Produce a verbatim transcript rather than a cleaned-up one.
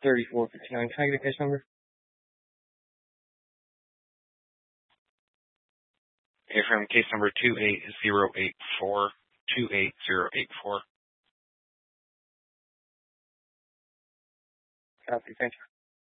thirty-four fifty-nine. Can I get a case number? Okay, from case number two eight zero eight four, two eight zero eight four. Copy. Thank you.